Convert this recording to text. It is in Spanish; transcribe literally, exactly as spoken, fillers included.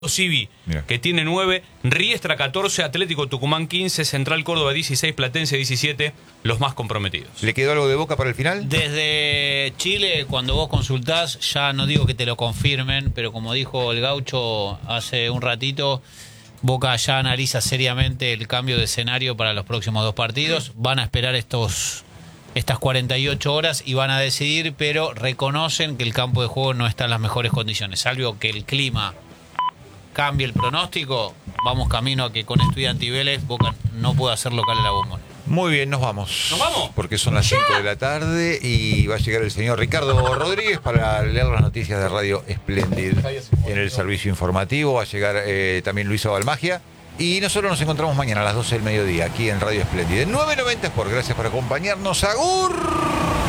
Civi, Mira. que tiene nueve, Riestra catorce, Atlético Tucumán quince, Central Córdoba dieciséis, Platense diecisiete, los más comprometidos. ¿Le quedó algo de Boca para el final? Desde Chile, cuando vos consultás, ya no digo que te lo confirmen, pero como dijo el Gaucho hace un ratito, Boca ya analiza seriamente el cambio de escenario para los próximos dos partidos. Van a esperar estos estas cuarenta y ocho horas y van a decidir, pero reconocen que el campo de juego no está en las mejores condiciones, salvo que el clima cambie el pronóstico. Vamos camino a que con Estudiantes y Vélez Boca no pueda hacer local en la Bombonera. Muy bien, nos vamos. ¿Nos vamos? Porque son las cinco de la tarde y va a llegar el señor Ricardo Rodríguez para leer las noticias de Radio Splendid en el servicio informativo. Va a llegar eh, también Luisa Balmagia. Y nosotros nos encontramos mañana a las doce del mediodía aquí en Radio Splendid. En nueve noventa Sport. Gracias por acompañarnos. ¡Agur!